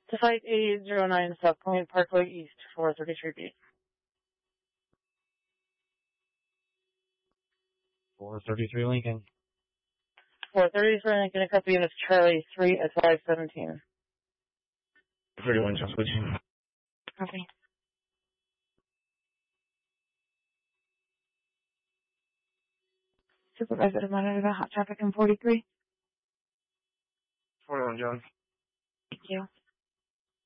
To Flight 8809 South Point Parkway East, 433B. 433 Lincoln. 433 Lincoln, a copy units Charlie 3 at 517. 31, just switching. Copy. Supervisor to monitor the hot traffic in 43. 41, John. Thank you.